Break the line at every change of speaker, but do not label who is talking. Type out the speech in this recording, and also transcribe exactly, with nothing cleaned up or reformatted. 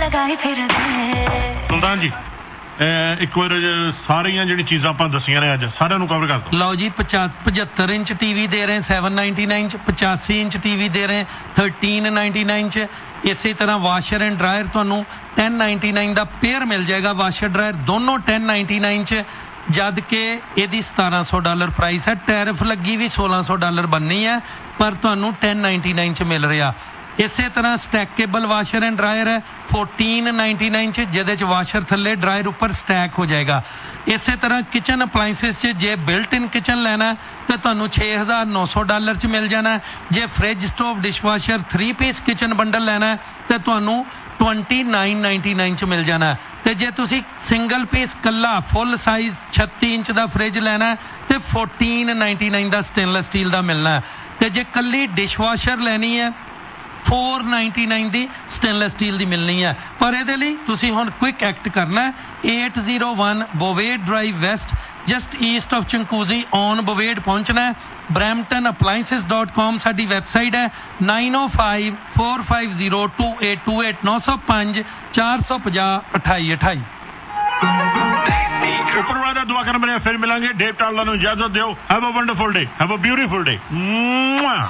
ਲਗਾਈ ਫਿਰਦੇ।
ਸੁਲਤਾਨ ਜੀ ਅਹ ਇੱਕ ਵਾਰ ਸਾਰੀਆਂ ਜਿਹੜੀ ਚੀਜ਼ਾਂ ਆਪਾਂ ਦੱਸੀਆਂ ਨੇ ਅੱਜ ਸਾਰਿਆਂ ਨੂੰ ਕਵਰ ਕਰ ਦਿਓ।
ਲਓ ਜੀ पचहत्तर इंच टीवी दे रहे हैं सैवन नाइन्टी नाइन च, पचासी इंच टीवी दे रहे हैं थर्टीन नाइन्टी नाइन च। इसी तरह वाशर एंड ड्रायर ਤੁਹਾਨੂੰ टेन नाइन्टी नाइन ਦਾ पेयर मिल जाएगा। वाशर ड्रायर दोनों टेन नाइन्टी नाइन च, जद के ਇਹਦੀ सतारह सौ डॉलर प्राइस है। टैरिफ लगी भी सोलह सौ डॉलर बननी है, पर ਤੁਹਾਨੂੰ टेन नाइन्टी नाइन च मिल रहा। इस तरह स्टैकेबल वाशर एंड ड्रायर है फोर्टीन नाइन्टी नाइन च, जिहदे च वाशर थल्ले ड्रायर उपर स्टैक हो जाएगा। इस तरह किचन अपलाइंसिस च जे बिल्ट इन किचन लेना तो तुहानूं छे हज़ार नौ सौ डॉलर च मिल जाना। जे fridge stove dishwasher three piece kitchen bundle लेना तो तुहानूं ट्वेंटी नाइन नाइन्टी नाइन च मिल जाना। तो जे तुसी सिंगल पीस कला फुल साइज छत्ती इंच का फ्रिज लेना तो फोर्टीन नाइन्टी नाइन का स्टेनलैस स्टील का मिलना। तो जे कली डिशवाशर लैनी है फोर नाइन्टी नाइन की स्टेनलैस स्टील की मिलनी है। पर ये तुसी हुण क्विक एक्ट करना है। Eight zero one बोवेड drive waste just east of चंकूजी on बोवेड पहुंचना है। ब्रैम्पटन अपलाइंसिस डॉट कॉम साडी वैबसाइट है। Nine O five four five zero to eight to eight नौ सौ पाँच चार सौ पचास अठाई अठाई।
ऊपर वाला दुआ कर मेरे फिर मिलेंगे। डेव टाल्ला नूं इजाजत दिओ। Have a wonderful day, have a beautiful day.